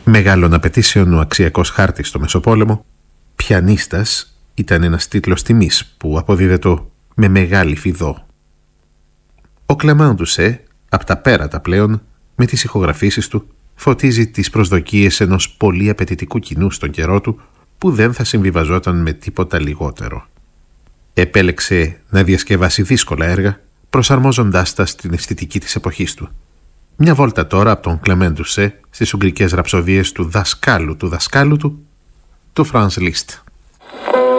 Μεγάλων απαιτήσεων ο αξιακός χάρτης στο Μεσοπόλεμο, πιανίστας ήταν ένας τίτλος τιμής που αποδίδεται με μεγάλη φιδό. Ο Κλεμάν Ντουσέ, απ' τα πέρατα πλέον, με τις ηχογραφήσεις του, φωτίζει τις προσδοκίες ενός πολύ απαιτητικού κοινού στον καιρό του που δεν θα συμβιβαζόταν με τίποτα λιγότερο. Επέλεξε να διασκευάσει δύσκολα έργα, προσαρμόζοντάς τα στην αισθητική της εποχής του. Μια βόλτα τώρα από τον Κλεμάν Ντουσέ στις ουγγρικές ραψοδίες του δασκάλου του, του Φρανς Λίστ.